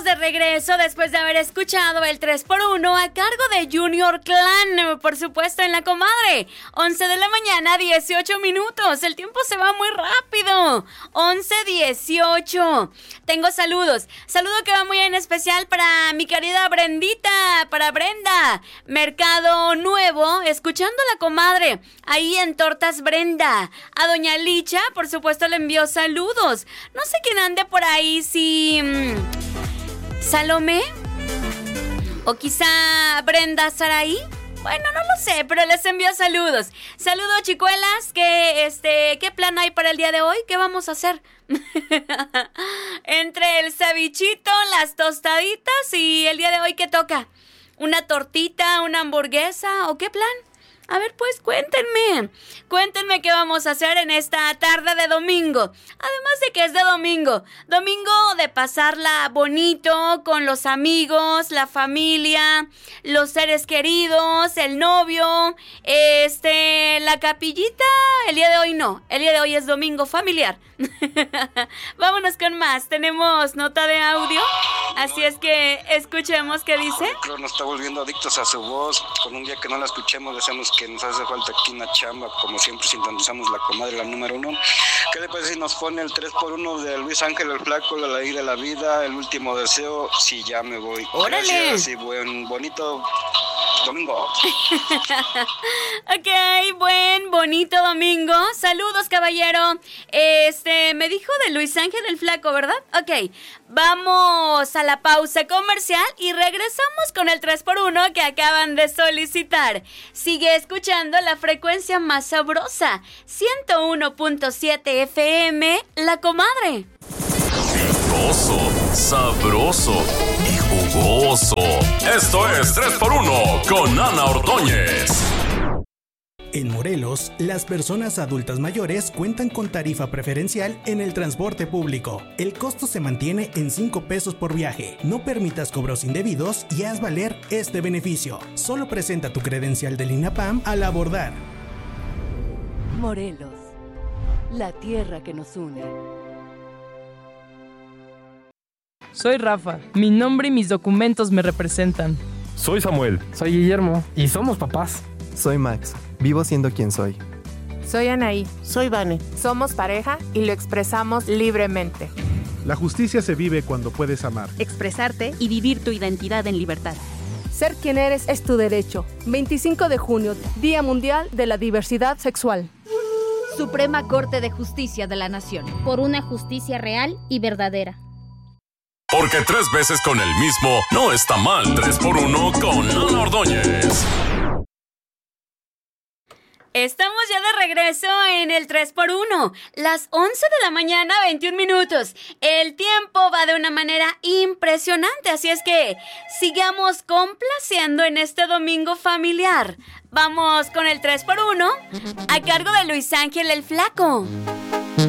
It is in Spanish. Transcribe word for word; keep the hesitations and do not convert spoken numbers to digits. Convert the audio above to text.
de regreso después de haber escuchado el tres por uno a cargo de Junior Clan, por supuesto en La Comadre. once de la mañana, dieciocho minutos. El tiempo se va muy rápido. once dieciocho. Tengo saludos. Saludo que va muy en especial para mi querida Brendita, para Brenda. Mercado Nuevo, escuchando La Comadre, ahí en Tortas Brenda. A doña Licha, por supuesto, le envió saludos. No sé quién ande por ahí, si... ¿Salomé? ¿O quizá Brenda Saraí? Bueno, no lo sé, pero les envío saludos. Saludos, chicuelas. ¿Qué, este, ¿Qué plan hay para el día de hoy? ¿Qué vamos a hacer? Entre el cevichito, las tostaditas y el día de hoy, ¿qué toca? ¿Una tortita, una hamburguesa o qué plan? A ver, pues, cuéntenme. Cuéntenme qué vamos a hacer en esta tarde de domingo. Además de que es de domingo. Domingo de pasarla bonito con los amigos, la familia, los seres queridos, el novio, este, la capillita. El día de hoy no. El día de hoy es domingo familiar. Vámonos con más. Tenemos nota de audio. Así es que escuchemos qué dice. Creo nos está volviendo adictos a su voz. Con un día que no la escuchemos, deseamos que nos hace falta aquí una chamba. Como siempre, sintonizamos La Comadre, la número uno. ¿Qué le parece si nos pone el tres por uno de Luis Ángel el Flaco, La Ley de la Vida, El Último Deseo? Si ya me voy. ¡Órale! Gracias y buen, bonito domingo. Ok, buen, bonito domingo. Saludos, caballero. Este, me dijo de Luis Ángel el Flaco, ¿verdad? Ok, vamos a la pausa comercial y regresamos con el tres por uno que acaban de solicitar. Sigue escuchando la frecuencia más sabrosa, ciento uno punto siete F M, La Comadre. Picoso, sabroso y jugoso. Esto es tres por uno con Ana Ordóñez. En Morelos, las personas adultas mayores cuentan con tarifa preferencial en el transporte público. El costo se mantiene en cinco pesos por viaje. No permitas cobros indebidos y haz valer este beneficio. Solo presenta tu credencial del INAPAM al abordar. Morelos, la tierra que nos une. Soy Rafa. Mi nombre y mis documentos me representan. Soy Samuel. Soy Guillermo. Y somos papás. Soy Max. Vivo siendo quien soy. Soy Anaí. Soy Vane. Somos pareja y lo expresamos libremente. La justicia se vive cuando puedes amar, expresarte y vivir tu identidad en libertad. Ser quien eres es tu derecho. veinticinco de junio, Día Mundial de la Diversidad Sexual. Suprema Corte de Justicia de la Nación. Por una justicia real y verdadera. Porque tres veces con el mismo no está mal. tres por uno con Ana Ordóñez. Estamos ya de regreso en el tres por uno, las once de la mañana, veintiún minutos. El tiempo va de una manera impresionante, así es que sigamos complaciendo en este domingo familiar. Vamos con el tres por uno a cargo de Luis Ángel el Flaco.